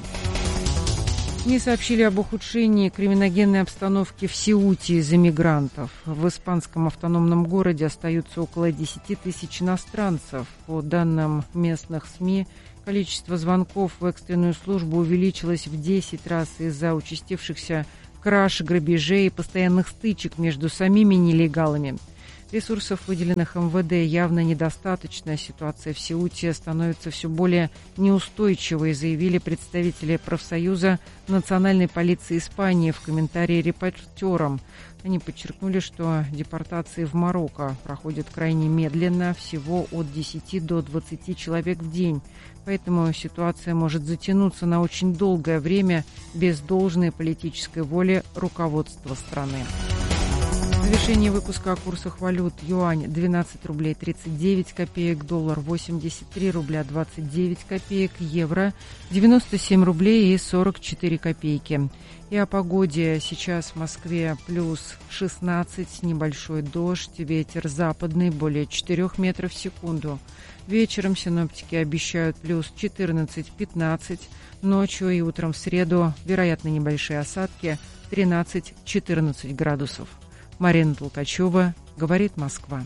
СМИ сообщили об ухудшении криминогенной обстановки в Сеуте из-за мигрантов. В испанском автономном городе остаются около 10 тысяч иностранцев. По данным местных СМИ, количество звонков в экстренную службу увеличилось в 10 раз из-за участившихся краж, грабежей и постоянных стычек между самими нелегалами. Ресурсов, выделенных МВД, явно недостаточно. Ситуация в Сеуте становится все более неустойчивой, заявили представители профсоюза Национальной полиции Испании в комментарии репортерам. Они подчеркнули, что депортации в Марокко проходят крайне медленно, всего от 10 до 20 человек в день. Поэтому ситуация может затянуться на очень долгое время без должной политической воли руководства страны. В завершении выпуска о курсах валют. Юань 12 рублей 39 копеек, доллар 83 рубля 29 копеек, евро 97 рублей и 44 копейки. И о погоде. Сейчас в Москве плюс 16, небольшой дождь, ветер западный более 4 метров в секунду. Вечером синоптики обещают плюс 14-15, ночью и утром в среду вероятно небольшие осадки 13-14 градусов. Марина Толкачева, говорит Москва.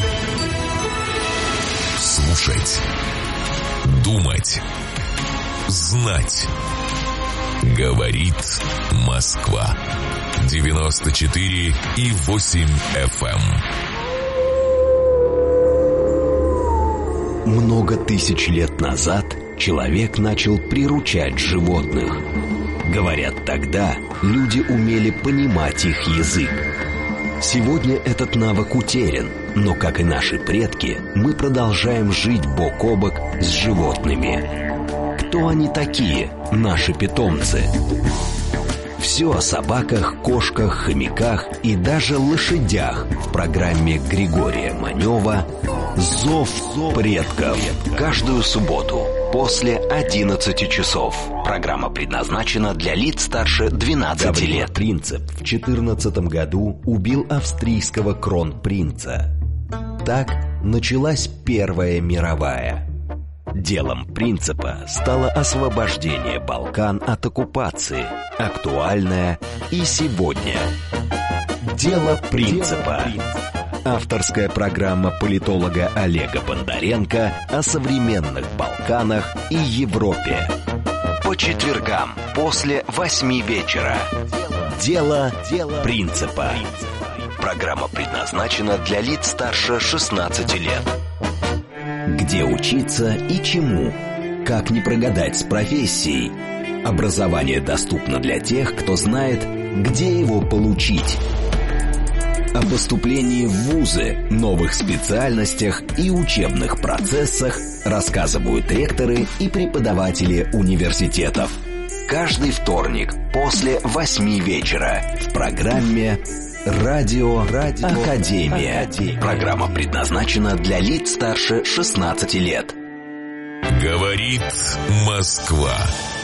Слушать, думать, знать. Говорит Москва. 94,8 FM. Много тысяч лет назад человек начал приручать животных. Говорят, тогда люди умели понимать их язык. Сегодня этот навык утерян, но, как и наши предки, мы продолжаем жить бок о бок с животными. Кто они такие, наши питомцы? Все о собаках, кошках, хомяках и даже лошадях в программе Григория Манева «Зов предков». Каждую субботу после 11 часов. Программа предназначена для лиц старше 12 лет. Принцип в 2014 году убил австрийского кронпринца. Так началась Первая мировая. Делом Принципа стало освобождение Балкан от оккупации, актуальное и сегодня. Дело Принципа. Авторская программа политолога Олега Бондаренко о современных Балканах и Европе. По четвергам после 8 вечера. Дело Принципа. Программа предназначена для лиц старше 16 лет. Где учиться и чему? Как не прогадать с профессией? Образование доступно для тех, кто знает, где его получить. О поступлении в вузы, новых специальностях и учебных процессах рассказывают ректоры и преподаватели университетов. Каждый вторник после 8 вечера в программе «Радио Академия». Программа предназначена для лиц старше 16 лет. Говорит Москва.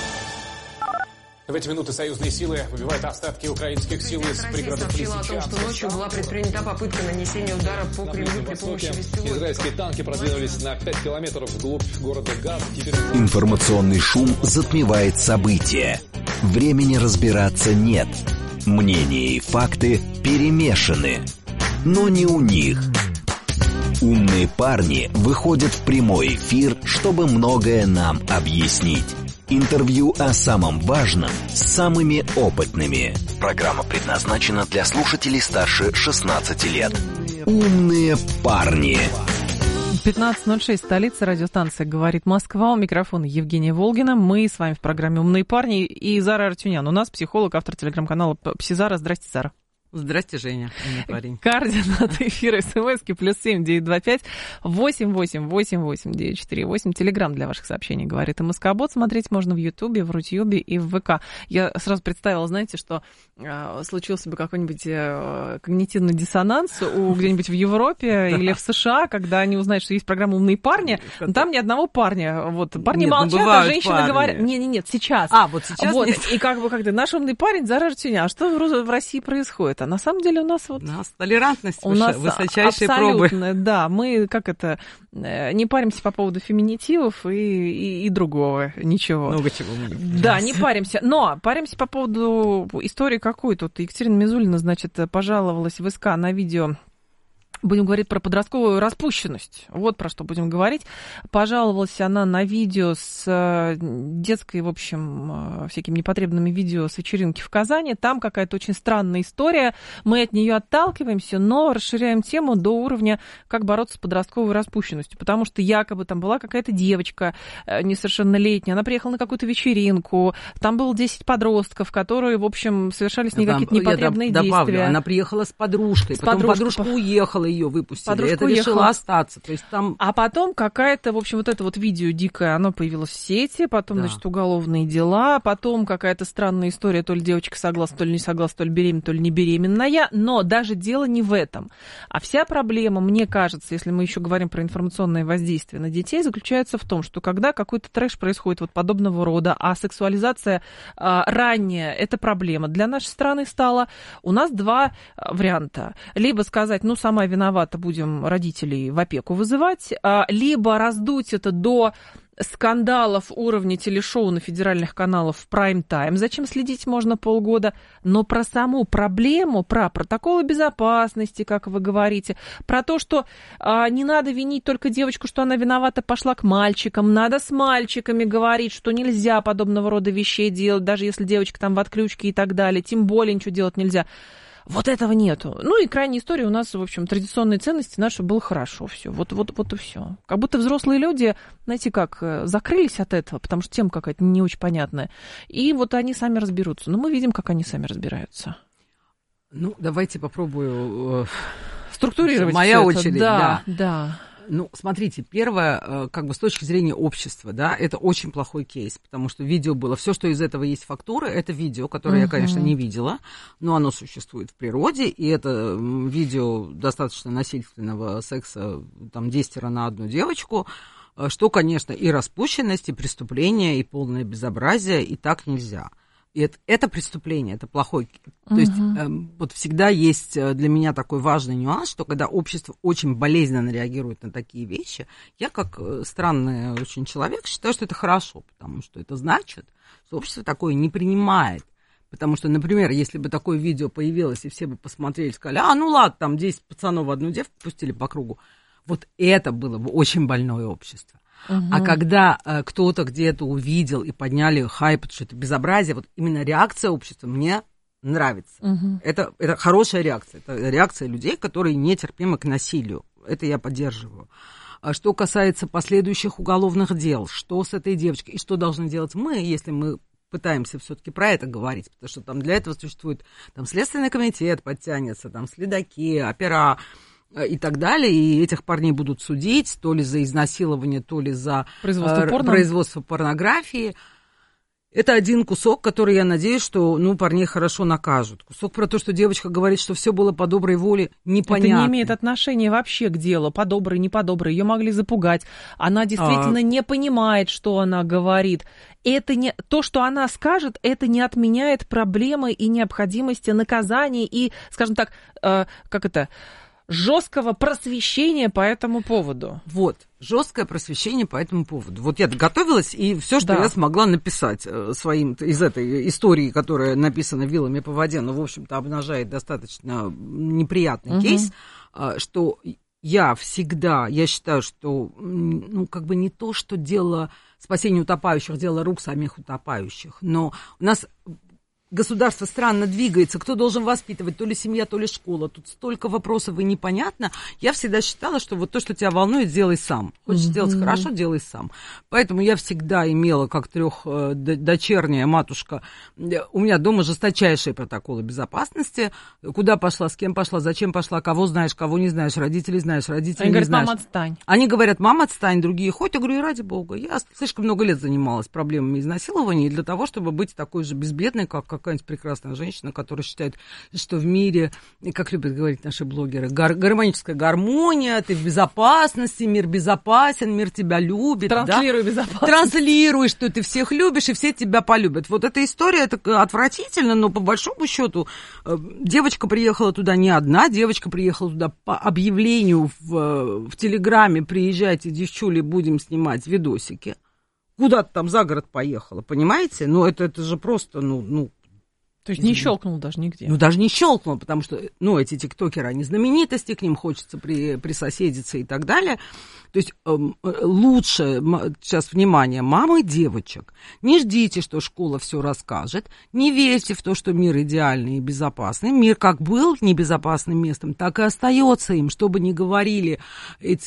В эти минуты союзные силы выбивают остатки украинских сил из пригородов Лисичанска. Сообщила о том, что ночью была предпринята попытка нанесения удара по Кремлю при помощи вестевой. Израильские танки продвинулись на 5 километров вглубь города Газ. Информационный шум затмевает события. Времени разбираться нет. Мнения и факты перемешаны. Но не у них. Умные парни выходят в прямой эфир, чтобы многое нам объяснить. Интервью о самом важном с самыми опытными. Программа предназначена для слушателей старше 16 лет. Умные парни. 15:06, столица, радиостанция «Говорит Москва». У микрофона Евгения Волгина. Мы с вами в программе «Умные парни». И Зара Арутюнян. У нас психолог, автор телеграм-канала «Псизара». Здрасте, Зара. Здрасте, Женя. Парень. Координаты эфира СМСки +7 925 88 88 948. Телеграм для ваших сообщений «Говорит МСК-бот». Смотреть можно в Ютубе, в Рутюбе и в ВК. Я сразу представила, знаете, что случился бы какой-нибудь когнитивный диссонанс где-нибудь в Европе или в США, когда они узнают, что есть программа «Умные парни». Но там ни одного парня. Вот, парни молчат, а женщины говорят... Нет, сейчас. Вот сейчас? Вот. И как бы когда наш умный парень Зара Арутюнян. А что в России происходит? А на самом деле у нас вот... У нас толерантность высочайшей пробы. Да, мы не паримся по поводу феминитивов и другого, ничего. Много чего мы не Да, не паримся. Но паримся по поводу истории какой. Тут Екатерина Мизулина, значит, пожаловалась в СК на видео. Будем говорить про подростковую распущенность. Вот про что будем говорить. Пожаловалась она на видео с детской, в общем, всякими непотребными видео с вечеринки в Казани. Там какая-то очень странная история. Мы от нее отталкиваемся, но расширяем тему до уровня, как бороться с подростковой распущенностью. Потому что якобы там была какая-то девочка несовершеннолетняя. Она приехала на какую-то вечеринку. Там было 10 подростков, которые, в общем, совершали с ней какие-то непотребные действия. Она приехала с подружкой. Потом подружка уехала, ее выпустили, подружка решила остаться. То есть там... А потом какая-то, в общем, вот это вот видео дикое, оно появилось в сети, потом, значит, уголовные дела, потом какая-то странная история, то ли девочка согласна, то ли не согласна, то ли беременна, то ли не беременная, но даже дело не в этом. А вся проблема, мне кажется, если мы еще говорим про информационное воздействие на детей, заключается в том, что когда какой-то трэш происходит вот подобного рода, а сексуализация ранняя, это проблема для нашей страны стала, у нас два варианта. Либо сказать, сама виновата, будем родителей в опеку вызывать, либо раздуть это до скандалов уровня телешоу на федеральных каналах в прайм-тайм. Зачем следить можно полгода? Но про саму проблему, про протоколы безопасности, как вы говорите, про то, что не надо винить только девочку, что она виновата, пошла к мальчикам, надо с мальчиками говорить, что нельзя подобного рода вещей делать, даже если девочка там в отключке и так далее, тем более ничего делать нельзя. Вот этого нету. И крайняя история у нас, в общем, традиционные ценности наши, было хорошо все. Вот и все. Как будто взрослые люди, знаете как, закрылись от этого, потому что тема какая-то не очень понятная. И вот они сами разберутся. Но мы видим, как они сами разбираются. Давайте попробую структурировать. Моя очередь, да. Смотрите, первое, как бы с точки зрения общества, да, это очень плохой кейс, потому что видео было, все, что из этого есть фактуры, это видео, которое я, конечно, не видела, но оно существует в природе, и это видео достаточно насильственного секса, там, 10 на одну девочку, что, конечно, и распущенность, и преступление, и полное безобразие, и так нельзя. И это преступление, это плохой. То есть вот всегда есть для меня такой важный нюанс, что когда общество очень болезненно реагирует на такие вещи, я как странный очень человек считаю, что это хорошо, потому что это значит, что общество такое не принимает. Потому что, например, если бы такое видео появилось, и все бы посмотрели и сказали, ладно, там 10 пацанов в одну девку пустили по кругу, вот это было бы очень больное общество. А когда кто-то где-то увидел и подняли хайп, что это безобразие, вот именно реакция общества мне нравится. Это хорошая реакция. Это реакция людей, которые нетерпимы к насилию. Это я поддерживаю. Что касается последующих уголовных дел, что с этой девочкой и что должны делать мы, если мы пытаемся все-таки про это говорить, потому что там для этого существует там Следственный комитет подтянется, там следаки, опера и так далее, и этих парней будут судить то ли за изнасилование, то ли за производство порнографии. Это один кусок, который, я надеюсь, что парней хорошо накажут. Кусок про то, что девочка говорит, что все было по доброй воле, непонятно. Это не имеет отношения вообще к делу, по доброй, не по доброй. Ее могли запугать. Она действительно не понимает, что она говорит. Это не то, что она скажет, это не отменяет проблемы и необходимости наказания и, скажем так, жесткого просвещения по этому поводу. Вот, жесткое просвещение по этому поводу. Вот я готовилась, и все, что я смогла написать своим из этой истории, которая написана вилами по воде, в общем-то, обнажает достаточно неприятный кейс, что я считаю, что, не то, что дело спасения утопающих, дело рук самих утопающих, но у нас государство странно двигается, кто должен воспитывать, то ли семья, то ли школа. Тут столько вопросов и непонятно. Я всегда считала, что вот то, что тебя волнует, сделай сам. Хочешь сделать хорошо, делай сам. Поэтому я всегда имела, как трехдочерняя матушка, у меня дома жесточайшие протоколы безопасности. Куда пошла, с кем пошла, зачем пошла, кого знаешь, кого не знаешь, родителей знаешь, родителей не знаешь. Они говорят, мама, отстань. Они говорят, мама, отстань, другие ходят. Я говорю, и ради бога. Я слишком много лет занималась проблемами изнасилования для того, чтобы быть такой же безбедной, как какая-нибудь прекрасная женщина, которая считает, что в мире, как любят говорить наши блогеры, гармоническая гармония, ты в безопасности, мир безопасен, мир тебя любит. Транслируй безопасность. Транслируй, что ты всех любишь, и все тебя полюбят. Вот эта история, это отвратительно, но по большому счету девочка приехала туда не одна, девочка приехала туда по объявлению в Телеграме, приезжайте, девчули, будем снимать видосики. Куда-то там за город поехала, понимаете? Ну, это же просто, То есть не щелкнул даже нигде. Ну, даже не щелкнул, потому что, эти тиктокеры, они знаменитости, к ним хочется присоседиться и так далее. То есть лучше, сейчас, внимание, мамы девочек, не ждите, что школа все расскажет, не верьте в то, что мир идеальный и безопасный. Мир как был небезопасным местом, так и остается им, что бы ни говорили эти